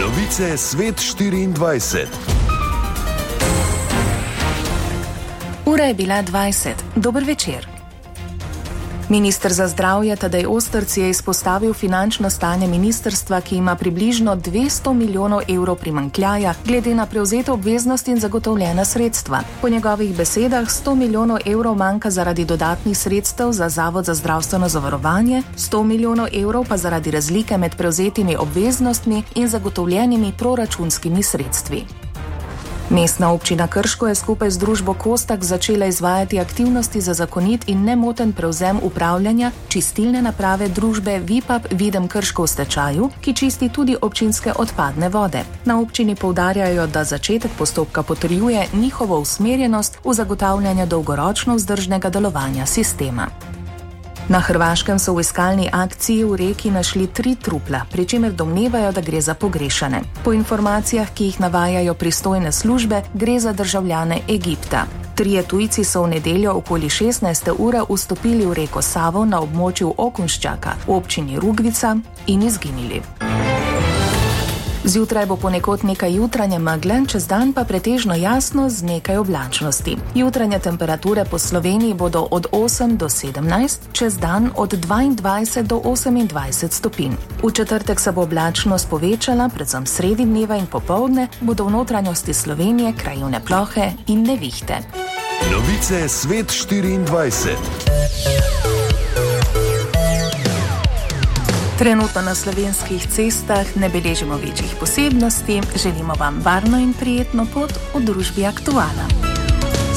Novice Svet 24. Ura je bila 20. Dober večer. Minister za zdravje Tadej Ostrc je izpostavil finančno stanje ministrstva, ki ima približno 200 milijonov evrov primanjkljaja glede na prevzete obveznosti in zagotovljena sredstva. Po njegovih besedah 100 milijonov evrov manjka zaradi dodatnih sredstev za Zavod za zdravstveno zavarovanje, 100 milijonov evrov pa zaradi razlike med prevzetimi obveznostmi in zagotovljenimi proračunskimi sredstvi. Mestna občina Krško je skupaj z družbo Kostak začela izvajati aktivnosti za zakonit in nemoten prevzem upravljanja čistilne naprave družbe Vipap Videm Krško v stečaju, ki čisti tudi občinske odpadne vode. Na občini poudarjajo, da začetek postopka potrjuje njihovo usmerjenost v zagotavljanje dolgoročno vzdržnega delovanja sistema. Na Hrvaškem so v iskalni akciji v reki našli 3 trupla, pri čemer domnevajo, da gre za pogrešane. Po informacijah, ki jih navajajo pristojne službe, gre za državljane Egipta. 3 tujci so v nedeljo okoli 16. ure vstopili v reko Savo na območju Okunščaka v občini Rugvica in izginili. Zjutraj bo ponekod nekaj jutranje megle, čez dan pa pretežno jasno z nekaj oblačnosti. Jutranje temperature po Sloveniji bodo od 8 do 17, čez dan od 22 do 28 stopinj. V četrtek se bo oblačnost povečala, predvsem sredi dneva in popoldne bodo v notranjosti Slovenije krajevne plohe in nevihte. Novice Svet 24. Trenutno na slovenskih cestah ne beležimo večjih posebnosti, želimo vam varno in prijetno pot v družbi Aktuala.